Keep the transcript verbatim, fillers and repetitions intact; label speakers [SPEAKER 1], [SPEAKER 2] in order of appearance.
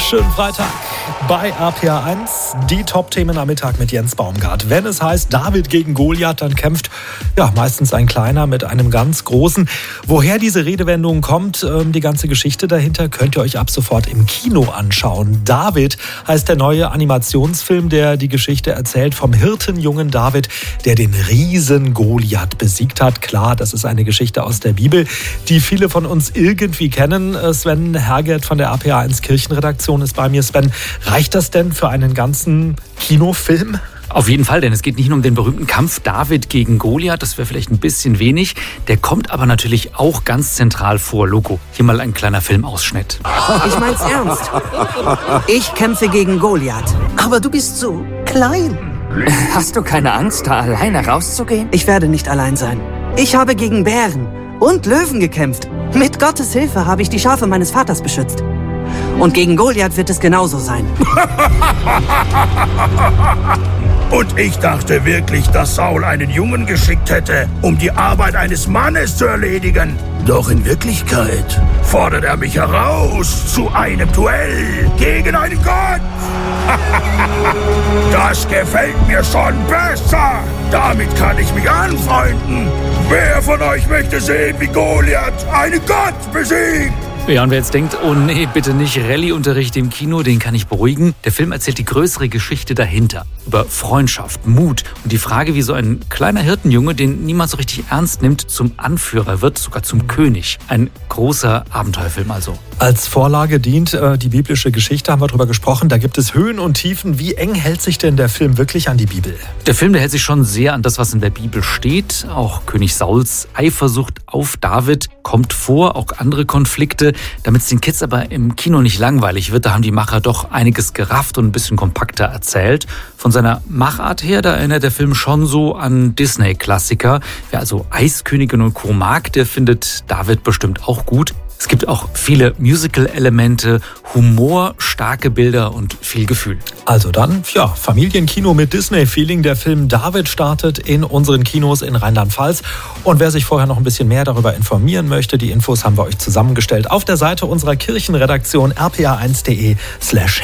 [SPEAKER 1] Schönen Freitag bei R P R eins. Die Top-Themen am Mittag mit Jens Baumgart. Wenn es heißt David gegen Goliath, dann kämpft ja meistens ein Kleiner mit einem ganz Großen. Woher diese Redewendung kommt, ähm, die ganze Geschichte dahinter, könnt ihr euch ab sofort im Kino anschauen. David heißt der neue Animationsfilm, der die Geschichte erzählt vom Hirtenjungen David, der den Riesen Goliath besiegt hat. Klar, das ist eine Geschichte aus der Bibel, die viele von uns irgendwie kennen. Sven Herget von der R P R eins Kirchenredaktion ist bei mir. Sven, reicht das denn für einen ganzen Kinofilm?
[SPEAKER 2] Auf jeden Fall, denn es geht nicht nur um den berühmten Kampf David gegen Goliath, das wäre vielleicht ein bisschen wenig. Der kommt aber natürlich auch ganz zentral vor. Loco, hier mal ein kleiner Filmausschnitt.
[SPEAKER 3] Ich mein's ernst. Ich kämpfe gegen Goliath. Aber du bist so klein.
[SPEAKER 4] Hast du keine Angst, da alleine rauszugehen?
[SPEAKER 3] Ich werde nicht allein sein. Ich habe gegen Bären und Löwen gekämpft. Mit Gottes Hilfe habe ich die Schafe meines Vaters beschützt. Und gegen Goliath wird es genauso sein.
[SPEAKER 5] Und ich dachte wirklich, dass Saul einen Jungen geschickt hätte, um die Arbeit eines Mannes zu erledigen. Doch in Wirklichkeit fordert er mich heraus zu einem Duell gegen einen Gott. Das gefällt mir schon besser. Damit kann ich mich anfreunden. Wer von euch möchte sehen, wie Goliath einen Gott besiegt?
[SPEAKER 2] Ja, und wer jetzt denkt, oh nee, bitte nicht Rallye-Unterricht im Kino, den kann ich beruhigen. Der Film erzählt die größere Geschichte dahinter. Über Freundschaft, Mut und die Frage, wie so ein kleiner Hirtenjunge, den niemand so richtig ernst nimmt, zum Anführer wird, sogar zum König. Ein großer Abenteuerfilm also.
[SPEAKER 1] Als Vorlage dient äh, die biblische Geschichte, haben wir darüber gesprochen. Da gibt es Höhen und Tiefen. Wie eng hält sich denn der Film wirklich an die Bibel?
[SPEAKER 2] Der Film, der hält sich schon sehr an das, was in der Bibel steht. Auch König Sauls Eifersucht auf David kommt vor, auch andere Konflikte. Damit es den Kids aber im Kino nicht langweilig wird, da haben die Macher doch einiges gerafft und ein bisschen kompakter erzählt. Von seiner Machart her, da erinnert der Film schon so an Disney-Klassiker. Wer also Eiskönigin und Co. mag, der findet David bestimmt auch gut. Es gibt auch viele Musical-Elemente, Humor, starke Bilder und viel Gefühl.
[SPEAKER 1] Also dann, ja, Familienkino mit Disney-Feeling. Der Film David startet in unseren Kinos in Rheinland-Pfalz. Und wer sich vorher noch ein bisschen mehr darüber informieren möchte, die Infos haben wir euch zusammengestellt auf der Seite unserer Kirchenredaktion r p r eins punkt d e slash